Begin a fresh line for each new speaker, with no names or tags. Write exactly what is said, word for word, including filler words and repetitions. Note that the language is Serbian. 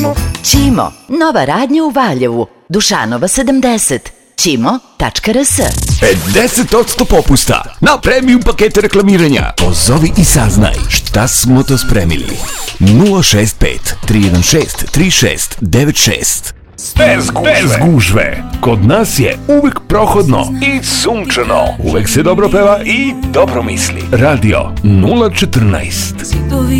Ćimo.
Ćimo, nova radnja u Valjevu, Dušanova sedamdeset, ćimo tačka r s.
pedeset posto popusta na premium pakete reklamiranja. Pozovi i saznaj šta smo to spremili. nula šest pet tri jedan šest tri šest devet šest. Bez gužve. Bez gužve. Kod nas je uvek prohodno i sunčano. Uvek se dobro peva i dobro misli. Radio nula četrnaest.